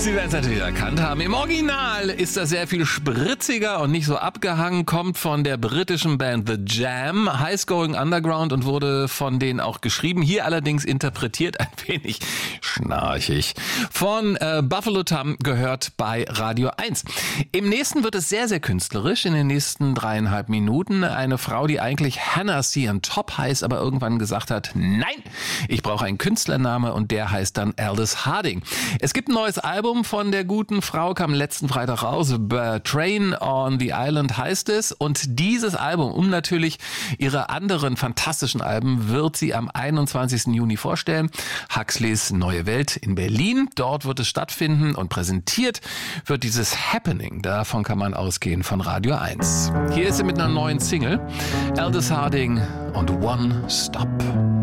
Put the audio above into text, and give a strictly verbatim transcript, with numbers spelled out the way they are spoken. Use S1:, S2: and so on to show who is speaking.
S1: Sie werden es natürlich erkannt haben. Im Original ist er sehr viel spritziger und nicht so abgehangen, kommt von der britischen Band The Jam, Highs Going Underground, und wurde von denen auch geschrieben. Hier allerdings interpretiert ein wenig schnarchig. Von äh, Buffalo Tom, gehört bei Radio eins. Im nächsten wird es sehr, sehr künstlerisch. In den nächsten dreieinhalb Minuten eine Frau, die eigentlich Hannah C. on Top heißt, aber irgendwann gesagt hat, nein, ich brauche einen Künstlername, und der heißt dann Aldous Harding. Es gibt ein neues Album von der guten Frau, kam letzten Freitag raus. Train on the Island heißt es. Und dieses Album, um natürlich ihre anderen fantastischen Alben, wird sie am einundzwanzigsten Juni vorstellen. Huxleys Neue Welt in Berlin. Dort wird es stattfinden, und präsentiert wird dieses Happening. Davon kann man ausgehen, von Radio eins. Hier ist sie mit einer neuen Single. Aldous Harding und One Stop.